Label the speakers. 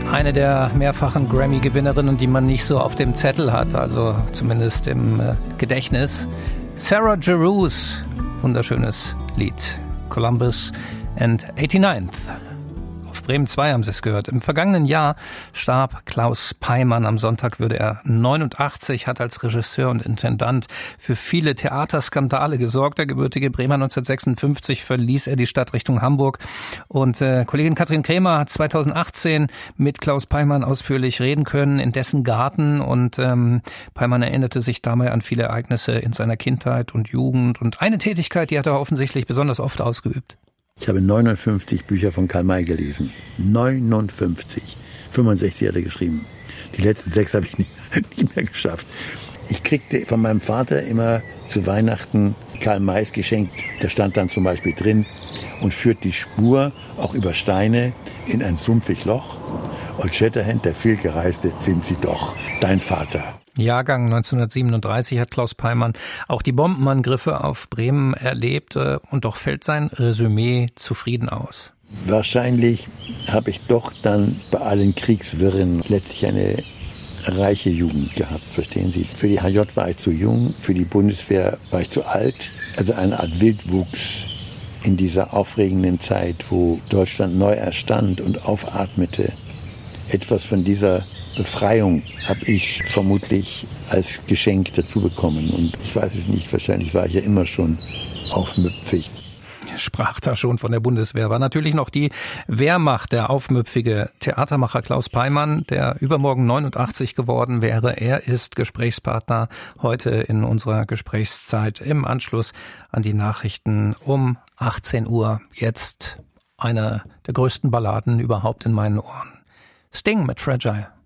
Speaker 1: Eine der mehrfachen Grammy-Gewinnerinnen, die man nicht so auf dem Zettel hat, also zumindest im Gedächtnis. Sarah Jarosz, wunderschönes Lied. Columbus and 89th. Auf Bremen 2 haben Sie es gehört. Im vergangenen Jahr starb Klaus Peimann. Am Sonntag würde er 89, hat als Regisseur und Intendant für viele Theaterskandale gesorgt. Der gebürtige Bremer 1956 verließ er die Stadt Richtung Hamburg. Und Kollegin Katrin Krämer hat 2018 mit Klaus Peimann ausführlich reden können in dessen Garten. Und Peimann erinnerte sich dabei an viele Ereignisse in seiner Kindheit und Jugend. Und eine Tätigkeit, die hat er offensichtlich besonders oft ausgeübt.
Speaker 2: Ich habe 59 Bücher von Karl May gelesen. 59. 65 hat er geschrieben. Die letzten 6 habe ich nicht mehr geschafft. Ich kriegte von meinem Vater immer zu Weihnachten Karl Mays geschenkt. Da stand dann zum Beispiel drin und führt die Spur auch über Steine in ein sumpfig Loch. Old Shatterhand, der vielgereiste, find sie doch, dein Vater.
Speaker 1: Jahrgang 1937 hat Klaus Peimann auch die Bombenangriffe auf Bremen erlebt und doch fällt sein Resümee zufrieden aus.
Speaker 2: Wahrscheinlich habe ich doch dann bei allen Kriegswirren letztlich eine reiche Jugend gehabt, verstehen Sie? Für die HJ war ich zu jung, für die Bundeswehr war ich zu alt. Also eine Art Wildwuchs in dieser aufregenden Zeit, wo Deutschland neu erstand und aufatmete. Etwas von dieser Befreiung habe ich vermutlich als Geschenk dazu bekommen. Und ich weiß es nicht, wahrscheinlich war ich ja immer schon aufmüpfig.
Speaker 1: Sprach da schon von der Bundeswehr. War natürlich noch die Wehrmacht, der aufmüpfige Theatermacher Klaus Peimann, der übermorgen 89 geworden wäre. Er ist Gesprächspartner heute in unserer Gesprächszeit im Anschluss an die Nachrichten um 18 Uhr. Jetzt eine der größten Balladen überhaupt in meinen Ohren. Sting mit Fragile.